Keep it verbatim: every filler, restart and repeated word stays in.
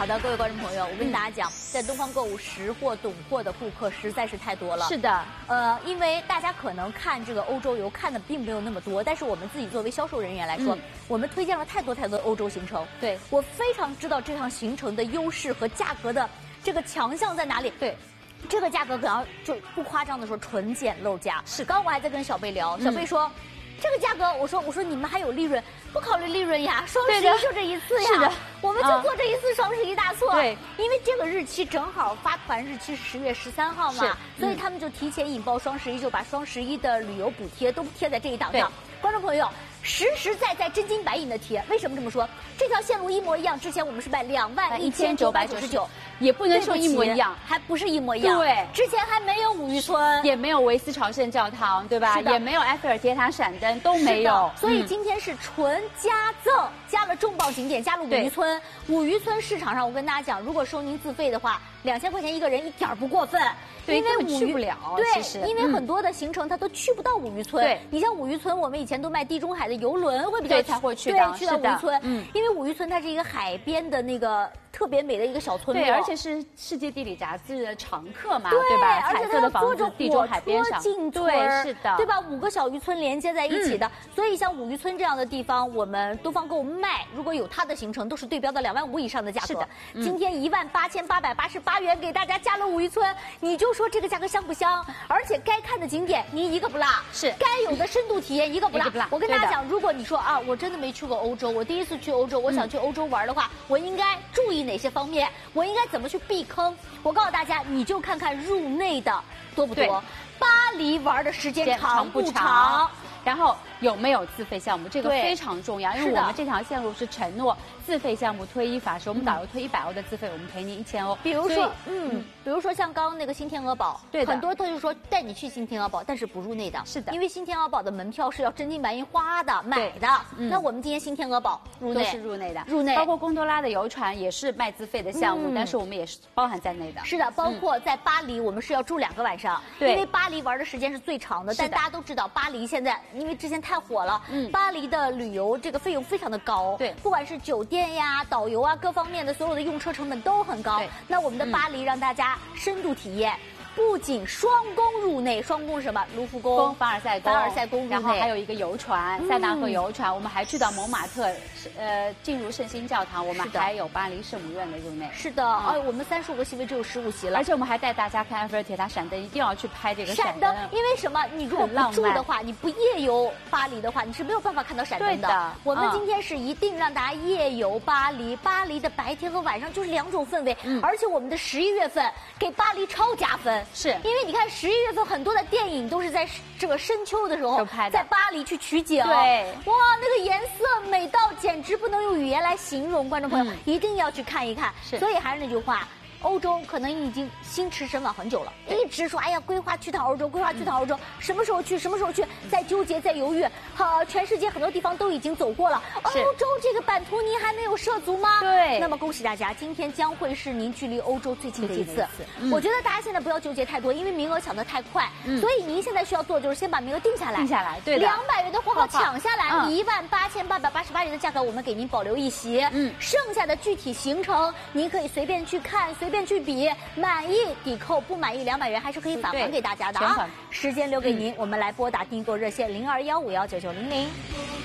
好的，各位观众朋友，我跟大家讲，在东方购物识货懂货的顾客实在是太多了。 是的， 呃，因为大家可能看这个欧洲游看的并没有那么多，但是我们自己作为销售人员来说，嗯、我们推荐了太多太多的欧洲行程。 对， 我非常知道这趟行程的优势和价格的这个强项在哪里。 对。 这个价格可能就不夸张的说，纯捡漏价。是，刚刚我还在跟小贝聊，小贝说。嗯这个价格，我说我说你们还有利润，不考虑利润呀？双十一就这一次呀， 是的， 我们就做这一次双十一大促。 对， 因为这个日期正好发团日期是十月十三号嘛，所以他们就提前引爆双十一，就把双十一的旅游补贴都贴在这一档上。观众朋友，实实在在真金白银的贴。为什么这么说？这条线路一模一样，之前我们是卖两万一千九百九十九， 也不能说一模一样， 还不是一模一样。 对， 之前还没有五渔村， 也没有维斯朝圣教堂，对吧？也没有埃菲尔铁塔闪灯，都没有。 所以今天是纯加赠，加了重磅景点，加了五渔村。五渔村市场上，我跟大家讲，如果收您自费的话，两千块钱一个人一点不过分。 对， 因为五去不了。 对，因为很多的行程它都去不到五渔村。 对， 你像五渔村，我们以前都卖地中海的游轮会比较才会去到，对，去到五渔村。 嗯， 因为五渔村它是一个海边的那个特别美的一个小村落， 对，而且是世界地理杂志的常客嘛，对吧？彩色的房子，地中海边上，对，是的， 对吧？五个小渔村连接在一起的，所以像五渔村这样的地方，我们东方购物卖，如果有它的行程，都是对标到两万五以上的价格。 是的， 今天一万八千八百八十八元给大家加了五渔村，你就说这个价格香不香？而且该看的景点您一个不落， 是该有的深度体验一个不落。我跟大家讲，如果你说啊，我真的没去过欧洲，我第一次去欧洲，我想去欧洲玩的话，我应该注意哪些方面？我应该怎么去避坑？我告诉大家，你就看看入内的多不多，巴黎玩的时间长不长， 然后有没有自费项目，这个非常重要，因为我们这条线路是承诺自费项目推一罚十，我们导游推一百欧的自费，我们赔您一千欧。 比如说，嗯，比如说像刚刚那个新天鹅堡， 对， 很多他就说带你去新天鹅堡，但是不入内的， 是的， 因为新天鹅堡的门票是要真金白银花的买的。那我们今天新天鹅堡入内都是入内的， 入内， 包括贡多拉的游船也是卖自费的项目，但是我们也是包含在内的。 是的，包括在巴黎，我们是要住两个晚上，因为巴黎玩的时间是最长的。但大家都知道，巴黎现在因为之前太火了，嗯，巴黎的旅游这个费用非常的高， 对， 不管是酒店呀、导游啊各方面的所有的用车成本都很高。那我们的巴黎让大家深度体验。不仅双宫入内，双宫是什么？卢浮宫、 凡尔赛宫、 凡尔赛宫入内， 然后还有一个游船，塞纳河游船。我们还去到蒙马特，呃，进入圣心教堂。我们还有巴黎圣母院的入内。 是的，哎，我们三十五个席位只有十五席了。 而且我们还带大家看埃菲尔铁塔闪灯，一定要去拍这个闪灯。因为什么？你如果不住的话，你不夜游巴黎的话，你是没有办法看到闪灯的。我们今天是一定让大家夜游巴黎，巴黎的白天和晚上就是两种氛围。而且我们的十一月份给巴黎超加分。 是因为你看十一月份很多的电影都是在这个深秋的时候在巴黎去取景， 对， 哇，那个颜色美到简直不能用语言来形容，观众朋友、嗯、一定要去看一看。所以还是那句话。欧洲可能已经心驰神往很久了，一直说哎呀，规划去趟欧洲，规划去趟欧洲，什么时候去，什么时候去，在纠结，在犹豫。好，全世界很多地方都已经走过了，欧洲这个版图您还没有涉足吗？ 对。 那么恭喜大家，今天将会是您距离欧洲最近的一次。嗯、我觉得大家现在不要纠结太多，因为名额抢得太快，嗯、所以您现在需要做就是先把名额定下来， 定下来，对的。 两百元的货号抢下来，一万八千八百八十八元的价格，我们给您保留一席。嗯，剩下的具体行程您可以随便去看，随便去比。满意抵扣，不满意两百元还是可以返还给大家的啊！时间留给您，嗯、我们来拨打订购热线零二幺五幺九九零零。